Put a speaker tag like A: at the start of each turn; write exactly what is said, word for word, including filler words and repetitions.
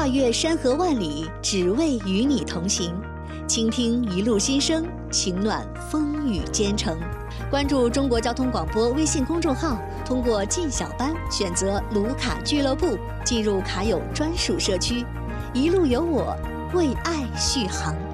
A: 跨越山河万里，只为与你同行。倾听一路心声，情暖风雨兼程。关注中国交通广播微信公众号，通过进小班选择卢卡俱乐部，进入卡友专属社区。一路有我，为爱续航。